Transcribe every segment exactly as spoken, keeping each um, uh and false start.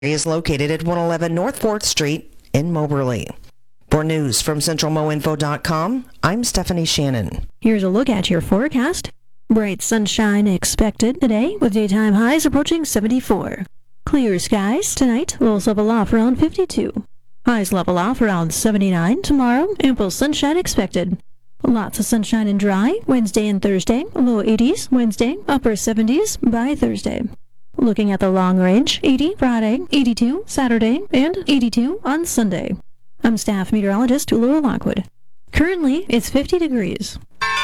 is located at one eleven North fourth Street in Moberly. For news from central mo info dot com, I'm Stephanie Shannon. Here's a look at your forecast. Bright sunshine expected today with daytime highs approaching seventy-four. Clear skies tonight, lows level off around fifty-two. Highs level off around seventy-nine tomorrow, ample sunshine expected. Lots of sunshine and dry Wednesday and Thursday, low eighties Wednesday, upper seventies by Thursday. Looking at the long range, eighty Friday, eighty-two Saturday, and eighty-two on Sunday. I'm staff meteorologist Laura Lockwood. Currently, it's fifty degrees.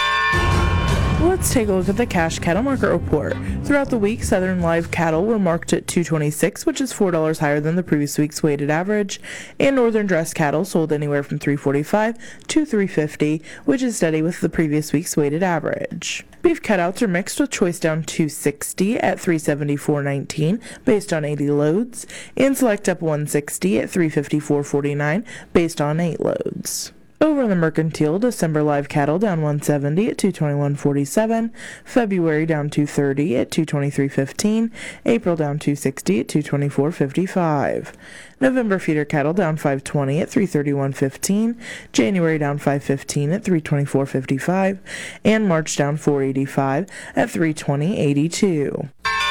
Let's take a look at the cash cattle market report. Throughout the week, southern live cattle were marked at two twenty-six, which is four dollars higher than the previous week's weighted average, and northern dressed cattle sold anywhere from three forty-five to three fifty, which is steady with the previous week's weighted average. Beef cutouts are mixed with choice down two sixty at three seventy-four nineteen based on eighty loads, and select up one sixty at three fifty-four forty-nine based on eight loads. Over in the mercantile, December live cattle down one seventy at two twenty-one forty-seven, February down two thirty at two twenty-three fifteen, April down two sixty at two twenty-four fifty-five. November feeder cattle down five twenty at three thirty-one fifteen, January down five fifteen at three twenty-four fifty-five, and March down four eighty-five at three twenty eighty-two.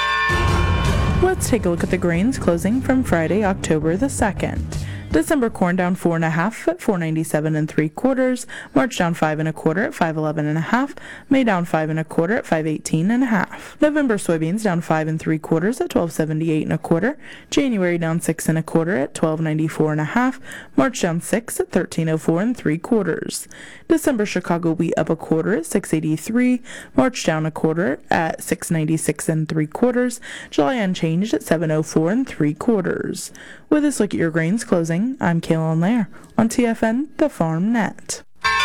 Let's take a look at the grains closing from Friday, October the second. December corn down four and a half at four ninety-seven and three quarters. March down five and a quarter at five eleven and a half. May down five and a quarter at five eighteen and a half. November soybeans down five and three quarters at twelve seventy-eight and a quarter. January down six and a quarter at twelve ninety-four and a half. March down six at thirteen oh four and three quarters. December Chicago wheat up a quarter at six eighty-three. March down a quarter at six ninety-six and three quarters. July unchanged at seven oh four and three quarters. With this look at your grains closing, I'm Kaylin Lair on T F N, the Farm Net.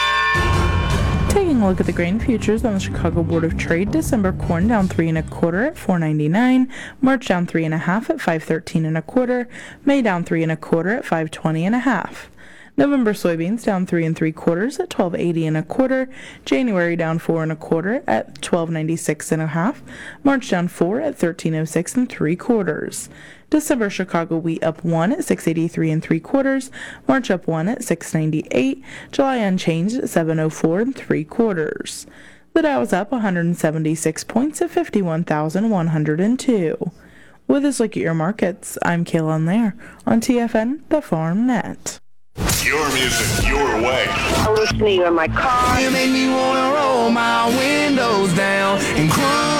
Taking a look at the grain futures on the Chicago Board of Trade, December corn down three and a quarter at four ninety-nine, March down three and a half at five thirteen and a quarter, May down three and a quarter at five twenty and a half. November soybeans down three and three quarters at twelve eighty and a quarter. January down four and a quarter at twelve ninety-six and a half. March down four at thirteen oh six and three quarters. December Chicago wheat up one at six eighty-three and three quarters. March up one at six ninety-eight. July unchanged at seven oh four and three quarters. The Dow is up one hundred seventy-six points at fifty-one thousand one hundred two. With this look at your markets, I'm Kaylin Lair on T F N, the Farm Net. Your music, your way. I'm listening in my car. You make me wanna roll my windows down and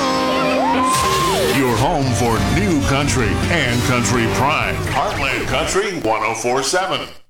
cruise. Your home for new country and country pride. Heartland Country one oh four point seven.